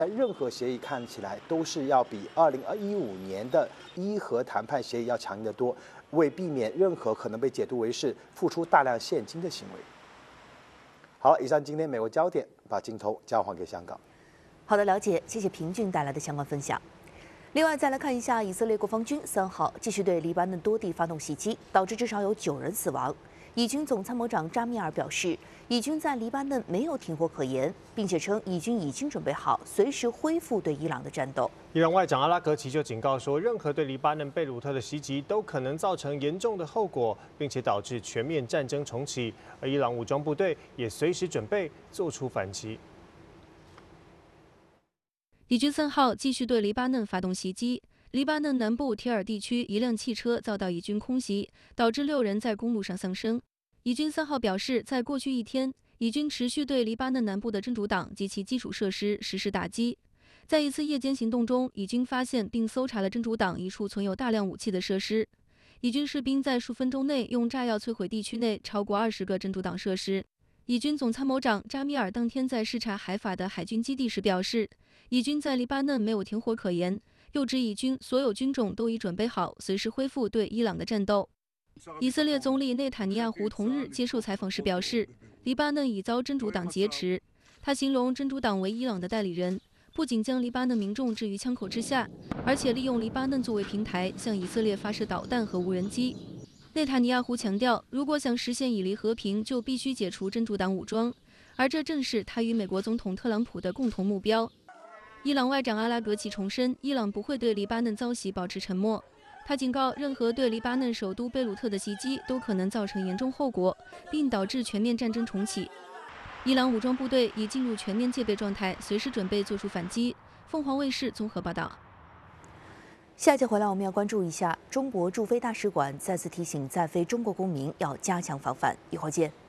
任何协议看起来都是要比2015年的伊核谈判协议要强硬得多，为避免任何可能被解读为是付出大量现金的行为。好了，以上今天美国焦点，把镜头交还给香港。 好的，了解，谢谢平俊带来的相关分享。另外，再来看一下，以色列国防军3号继续对黎巴嫩多地发动袭击，导致至少有9人死亡。以军总参谋长扎米尔表示，以军在黎巴嫩没有停火可言，并且称以军已经准备好随时恢复对伊朗的战斗。 伊朗外长阿拉格齐就警告说，任何对黎巴嫩贝鲁特的袭击都可能造成严重的后果，并且导致全面战争重启，而伊朗武装部队也随时准备做出反击。 以军3号继续对黎巴嫩发动袭击。黎巴嫩南部提尔地区一辆汽车遭到以军空袭，导致6人在公路上丧生。以军3号表示，在过去1天，以军持续对黎巴嫩南部的真主党及其基础设施实施打击。在一次夜间行动中，以军发现并搜查了真主党一处存有大量武器的设施。以军士兵在数分钟内用炸药摧毁地区内超过20个真主党设施。以军总参谋长扎米尔当天在视察海法的海军基地时表示，以军在黎巴嫩没有停火可言。又指以军所有军种都已准备好随时恢复对伊朗的战斗。以色列总理内塔尼亚胡同日接受采访时表示，黎巴嫩已遭真主党劫持。他形容真主党为伊朗的代理人，不仅将黎巴嫩民众置于枪口之下，而且利用黎巴嫩作为平台向以色列发射导弹和无人机。内塔尼亚胡强调，如果想实现以黎和平，就必须解除真主党武装，而这正是他与美国总统特朗普的共同目标。伊朗外长阿拉格齐重申，伊朗不会对黎巴嫩遭袭保持沉默。他警告，任何对黎巴嫩首都贝鲁特的袭击都可能造成严重后果，并导致全面战争重启。伊朗武装部队已进入全面戒备状态，随时准备作出反击。凤凰卫视综合报道。 下一节回来，我们要关注一下中国驻菲大使馆再次提醒在菲中国公民要加强防范。一会儿见。